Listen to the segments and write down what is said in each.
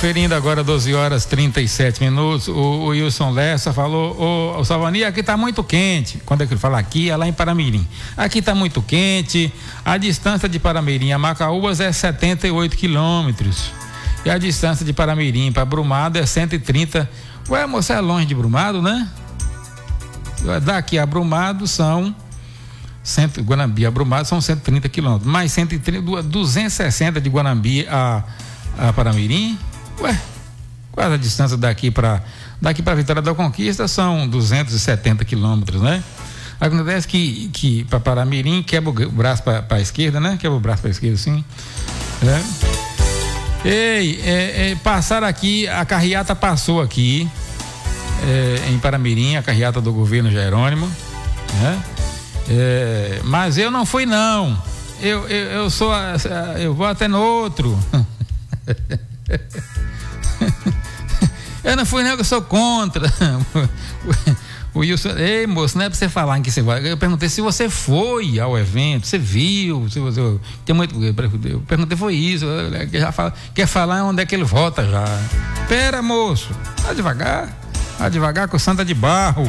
Conferindo agora 12h37. O Wilson Lessa falou: ô Salvani, aqui tá muito quente. Quando é que ele fala aqui? É lá em Paramirim. Aqui tá muito quente. A distância de Paramirim a Macaúbas é 78 quilômetros. E a distância de Paramirim para Brumado é 130. Ué, moço, é longe de Brumado, né? Daqui a Brumado são Guanambi a Brumado são 130 quilômetros. Mais 260 de Guanambi a Paramirim. Ué, quase a distância daqui para Vitória da Conquista são 270 quilômetros, né? Acontece que para Paramirim quebra o braço para a esquerda, né? Quebra o braço para a esquerda, sim. Passaram aqui, a carreata passou aqui em Paramirim, a carreata do governo Jerônimo, né? Mas eu não fui, não. Eu vou até no outro. Eu não fui, não, que eu sou contra. O Wilson, ei, moço, não é pra você falar em que você vai. Eu perguntei se você foi ao evento, você viu, se você. Eu perguntei, foi isso. Quer falar onde é que ele vota já. Pera, moço, vai devagar com o Santa de Barro.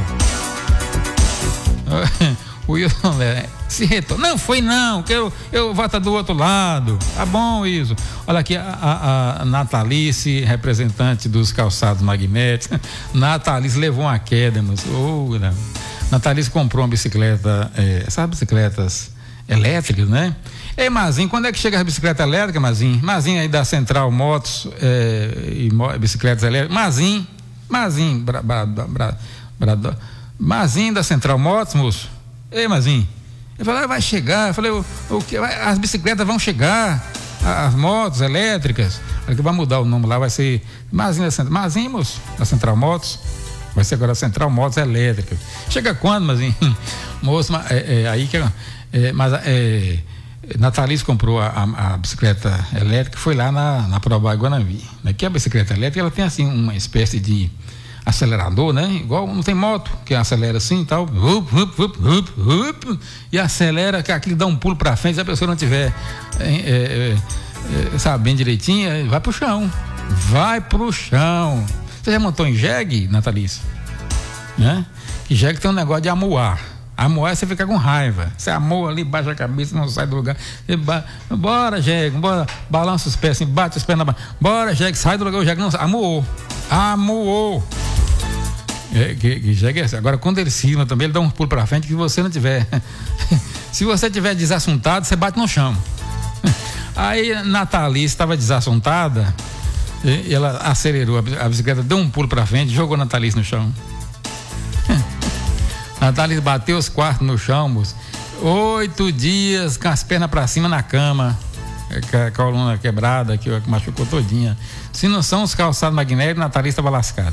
O Wilson se retorna. Não foi, não, que eu voto do outro lado. Tá bom isso. Olha aqui a Natalice, representante dos calçados magnéticos. Natalice levou uma queda, mas Natalice comprou uma bicicleta, essas bicicletas elétricas, né? Ei, Mazinho, quando é que chega a bicicleta elétrica, Mazinho? Mazinho aí da Central Motos e bicicletas elétricas. Mazinho da Central Motos, moço. Ei, Mazinho. Ele falou, vai chegar. Eu falei, as bicicletas vão chegar, as motos elétricas. Aqui vai mudar o nome lá, vai ser Mazinho, moço, da Central Motos. Vai ser agora Central Motos Elétrica. Chega quando, Mazinho? Moço, aí que Natalice comprou a bicicleta elétrica, foi lá na Probá Guanambi. Aqui a bicicleta elétrica, ela tem assim uma espécie de acelerador, né? Igual não tem moto que acelera assim e tal, e acelera, que aquilo dá um pulo pra frente. Se a pessoa não tiver sabendo direitinho, vai pro chão. Você já montou em jegue, Natalice? Né? Que jegue tem um negócio de amuar. Amuar, você fica com raiva. Você amou ali, baixa a cabeça, não sai do lugar. Bora, jegue, bora, balança os pés assim, bate os pés na barra. Bora, jegue, sai do lugar, o jegue não sai. Amuou. Agora, quando ele cima também, ele dá um pulo pra frente que você não tiver. Se você tiver desassuntado, você bate no chão. Aí Natalice estava desassuntada, e ela acelerou a bicicleta, deu um pulo pra frente, jogou Natalice no chão. Natalice bateu os quartos no chão, moço. 8 dias com as pernas pra cima na cama, com a coluna quebrada, que machucou todinha. Se não são os calçados magnéticos, Natalice estava lascada.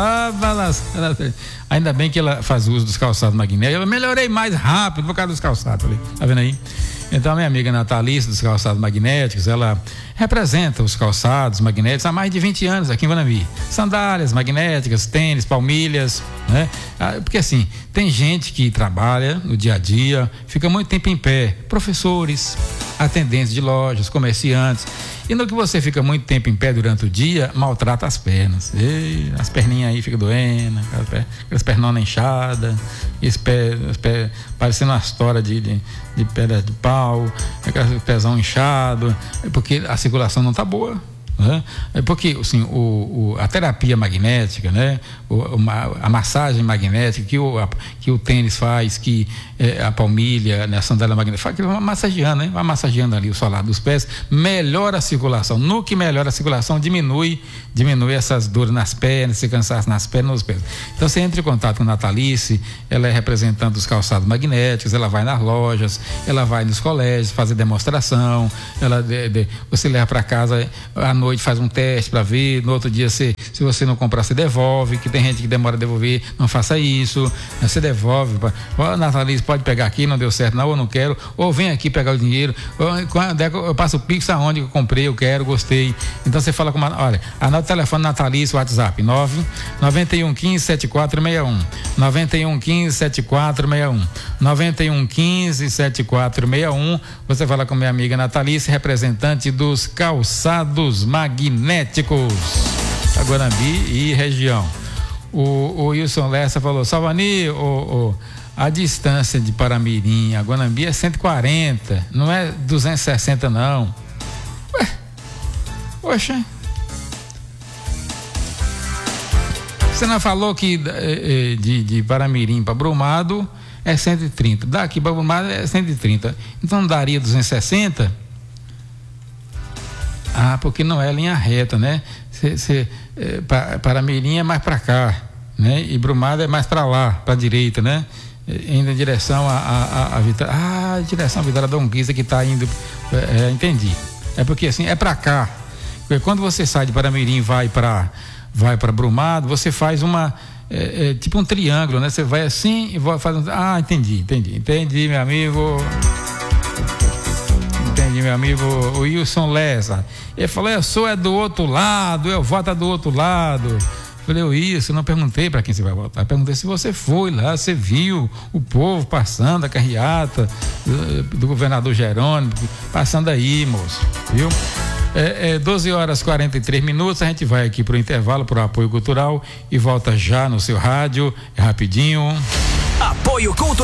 Ainda bem que ela faz uso dos calçados magnéticos. Eu melhorei mais rápido por causa dos calçados. Falei, tá vendo aí? Então, a minha amiga Natalice, dos calçados magnéticos, ela representa os calçados magnéticos há mais de 20 anos aqui em Guanambi. Sandálias magnéticas, tênis, palmilhas, né? Porque assim, tem gente que trabalha no dia a dia, fica muito tempo em pé, professores, atendentes de lojas, comerciantes. E no que você fica muito tempo em pé durante o dia, maltrata as pernas. As perninhas aí ficam doendo, aquelas pernonas inchadas, os pés parecendo uma história de pedra de pau, aquele pezão inchado, porque a circulação não está boa. Né? Porque assim, a terapia magnética, né? A massagem magnética que o tênis faz, que a palmilha, né? A sandália magnética faz, vai massageando, né? Vai massageando ali o solado dos pés, melhora a circulação. No que melhora a circulação, diminui essas dores nas pernas, esse cansaço nas pernas, nos pés. Então você entra em contato com a Natalice, ela é representante dos calçados magnéticos, ela vai nas lojas, ela vai nos colégios fazer demonstração, você leva para casa à noite, faz um teste para ver, no outro dia se você não comprar, você devolve, que tem gente que demora a devolver, não faça isso, você devolve. Natalice, pode pegar aqui, não deu certo não, eu não quero, ou vem aqui pegar o dinheiro, quando é que eu passo o Pix aonde eu comprei, eu quero, gostei. Então você fala com olha, anota o telefone Natalice, WhatsApp 9115-7461, 9115-7461, 9115-7461. Você fala com minha amiga Natalice, representante dos calçados magnéticos. Guanambi e região. O Wilson Lessa falou: Salvani, a distância de Paramirim a Guanambi é 140, não é 260 não. Ué, poxa, você não falou que de Paramirim para Brumado é 130, daqui para Brumado é 130, então não daria 260? Porque não é linha reta, né? Paramirim é mais para cá, né? E Brumado é mais para lá, para a direita, né? Indo em direção a direção a Vitória da Unguisa que está indo, entendi. É porque assim, é para cá. Porque quando você sai de Paramirim e vai para Brumado, você faz tipo um triângulo, né? Você vai assim e vai fazendo. Entendi, meu amigo. Entendi, meu amigo. O Wilson Lessa. Ele falou: eu sou do outro lado, eu voto do outro lado. Falei: isso, eu não perguntei para quem você vai votar. Perguntei se você foi lá, você viu o povo passando, a carreata do governador Jerônimo, passando aí, moço, viu? 12h43, a gente vai aqui para o intervalo, para o apoio cultural e volta já no seu rádio, rapidinho. Apoio cultural.